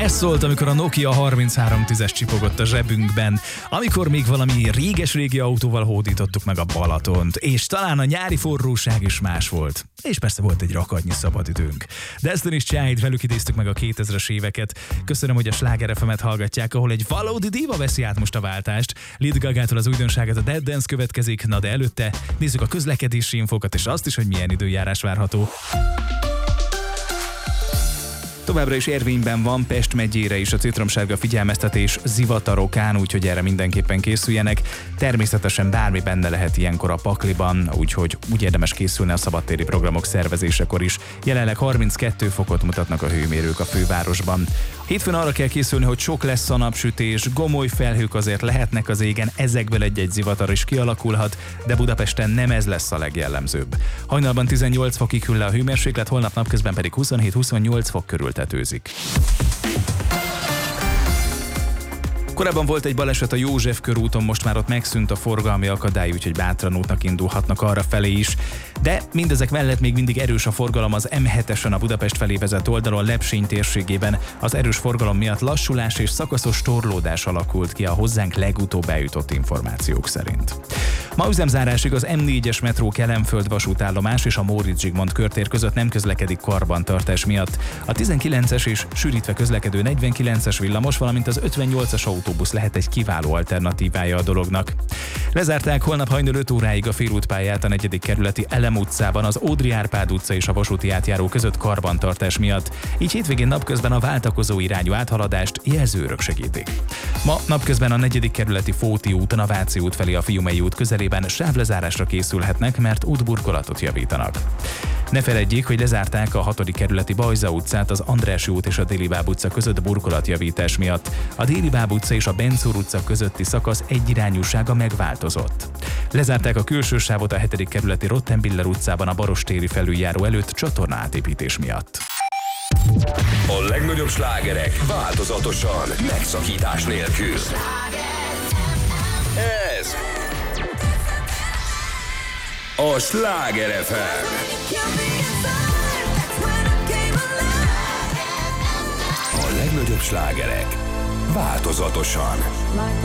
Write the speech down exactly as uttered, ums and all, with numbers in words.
Ez szólt, amikor a Nokia harminchárom tízes csipogott a zsebünkben, amikor még valami réges-régi autóval hódítottuk meg a Balatont, és talán a nyári forróság is más volt. És persze volt egy rakadnyi szabadidőnk. Destiny's Child, velük idéztük meg a kétezres éveket. Köszönöm, hogy a Sláger ef emet hallgatják, ahol egy valódi diva veszi át most a váltást. Lady Gagától az újdonságát, a Dead Dance következik, na de előtte nézzük a közlekedési infókat, és azt is, hogy milyen időjárás várható. Továbbra is érvényben van Pest megyére is a citromsárga figyelmeztetés zivatarokán, úgyhogy erre mindenképpen készüljenek. Természetesen bármi benne lehet ilyenkor a pakliban, úgyhogy úgy érdemes készülni a szabadtéri programok szervezésekor is. Jelenleg harminckettő fokot mutatnak a hőmérők a fővárosban. Hétfőn arra kell készülni, hogy sok lesz a napsütés, gomoly felhők azért lehetnek az égen, ezekből egy-egy zivatar is kialakulhat, de Budapesten nem ez lesz a legjellemzőbb. Hajnalban tizennyolc fokig hűl le a hőmérséklet, holnap napközben pedig huszonhét-huszonnyolc fok körül tetőzik. Korábban volt egy baleset a József körúton, most már ott megszűnt a forgalmi akadály, úgyhogy bátran útnak indulhatnak arra felé is. De mindezek mellett még mindig erős a forgalom az em hetesen a Budapest felé vezet oldalon Lepsény térségében. Az erős forgalom miatt lassulás és szakaszos torlódás alakult ki a hozzánk legutóbb eljutott információk szerint. Ma üzemzárásig az em négyes metró Kelenföld vasútállomás és a Móricz Zsigmond körtér között nem közlekedik karbantartás miatt. A tizenkilences és sűrítve közlekedő negyvenkilences villamos, valamint az ötvennyolcas autóbusz lehet egy kiváló alternatívája a dolognak. Lezárták holnap hajnal öt óráig a félútpályát a negyedik kerületi Elem utcában, az Ódri Árpád utca és a vasúti átjáró között karbantartás miatt. Így hétvégén napközben a váltakozó irányú áthaladást jelzőrök segítik. Ma napközben a negyedik kerületi Fóti úton a Váci út felé a Fiumei út közelében sávlezárásra készülhetnek, mert útburkolatot javítanak. Ne feledjék, hogy lezárták a hatodik kerületi Bajza utcát az Andrássy út és a Déli Báb utca között burkolatjavítás miatt. A Déli Báb utca és a Bencúr utca közötti szakasz egyirányúsága megváltozott. Lezárták a külső sávot a hetedik kerületi Rottenbiller utcában a Barostéri felüljáró előtt csatorna átépítés miatt. A legnagyobb slágerek változatosan, megszakítás nélkül. Ez a Sláger ef em. A legnagyobb slágerek változatosan.